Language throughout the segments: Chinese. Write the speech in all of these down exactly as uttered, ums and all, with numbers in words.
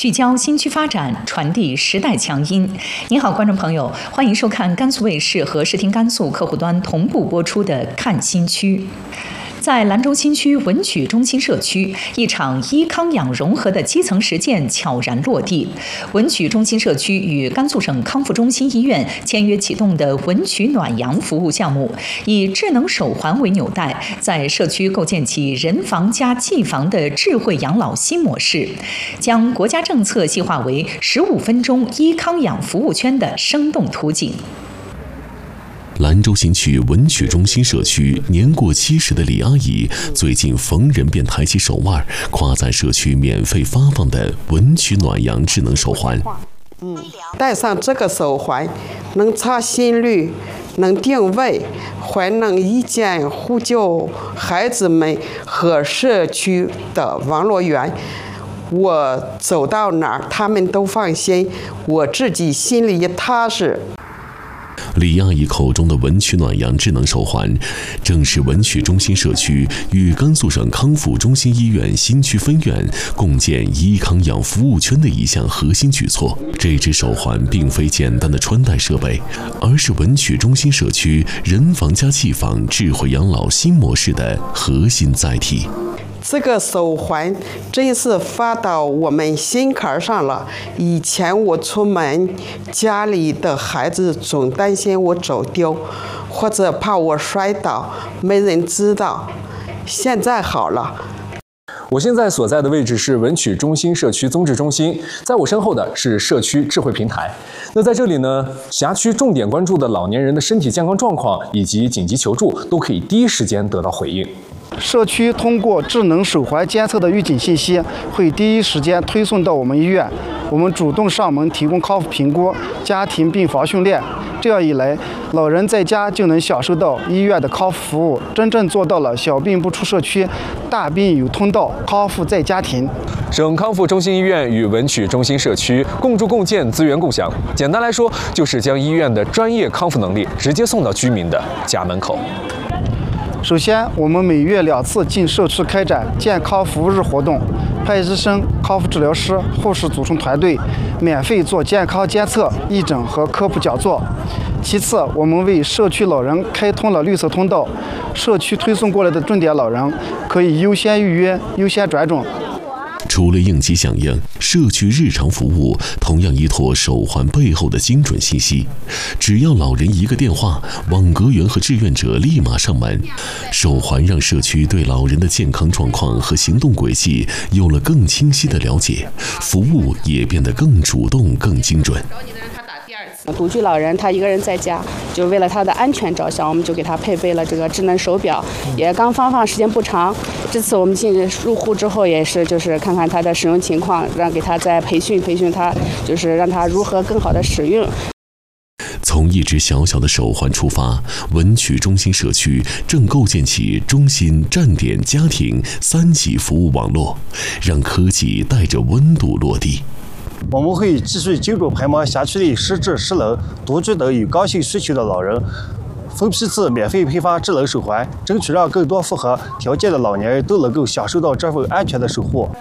聚焦新区发展，传递时代强音。您好，观众朋友，欢迎收看甘肃卫视和视听甘肃客户端同步播出的《看新区》。在兰州新区文曲中心社区，一场医康养融合的基层实践悄然落地。文曲中心社区与甘肃省康复中心医院签约启动的文曲暖阳服务项目，以智能手环为纽带，在社区构建起人防加技防的智慧养老新模式，将国家政策细化为十五分钟医康养服务圈的生动图景。 兰州新区文曲中心社区年过七十的李阿姨，最近逢人便抬起手腕，夸赞社区免费发放的文曲暖阳智能手环。 嗯，戴上这个手环，能查心率，能定位，还能一键呼救孩子们和社区的网络员。我走到哪儿，他们都放心，我自己心里也踏实。 李阿姨口中的文曲暖阳智能手环，正是文曲中心社区与甘肃省康复中心医院新区分院共建医康养服务圈的一项核心举措。这只手环并非简单的穿戴设备，而是文曲中心社区人防加技防智慧养老新模式的核心载体。 这个手环真是发到我们心坎上了。以前我出门，家里的孩子总担心我走丢，或者怕我摔倒，没人知道。现在好了。 我现在所在的位置是文曲中心社区综治中心，在我身后的是社区智慧平台。那在这里呢，辖区重点关注的老年人的身体健康状况以及紧急求助，都可以第一时间得到回应。 社区通过智能手环监测的预警信息，会第一时间推送到我们医院。我们主动上门提供康复评估、家庭病防训练。这样一来，老人在家就能享受到医院的康复服务，真正做到了小病不出社区，大病有通道，康复在家庭。 省康复中心医院与文曲中心社区共筑共建，资源共享。简单来说，就是将医院的专业康复能力直接送到居民的家门口。 首先，我们每月两次进社区开展健康服务日活动，派医生、康复治疗师、护士组成团队，免费做健康监测、义诊和科普讲座。其次，我们为社区老人开通了绿色通道，社区推送过来的重点老人可以优先预约、优先转诊。 除了应急响应，社区日常服务同样依托手环背后的精准信息。只要老人一个电话，网格员和志愿者立马上门。手环让社区对老人的健康状况和行动轨迹有了更清晰的了解，服务也变得更主动、更精准。 独居老人他一个人在家，就为了他的安全着想，我们就给他配备了这个智能手表，也刚发放时间不长。这次我们进入户之后，也是就是看看他的使用情况，让给他再培训培训他，就是让他如何更好的使用。 从一只小小的手环出发，文曲中心社区正构建起中心、站点、家庭三级服务网络，让科技带着温度落地。 我们会继续进一步排摸辖区里失智、失能、独居等有刚性需求的老人，分批次免费配发智能手环，争取让更多符合条件的老年人都能够享受到这份安全的守护。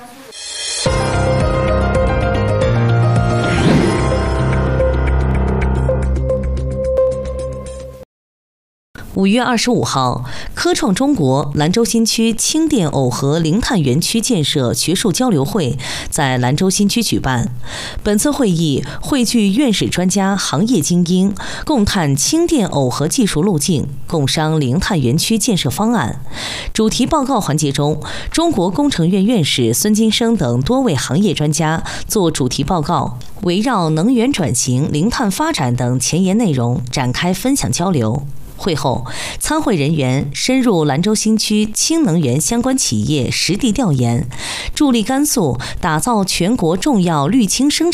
五月二十五号，科创中国兰州新区氢电耦合零碳园区建设学术交流会在兰州新区举办。本次会议汇聚院士专家、行业精英，共探氢电耦合技术路径，共商零碳园区建设方案。主题报告环节中，中国工程院院士孙金生等多位行业专家作主题报告，围绕能源转型、零碳发展等前沿内容展开分享交流。会后，参会人员深入兰州新区氢能源相关企业实地调研，助力甘肃打造全国重要绿氢生产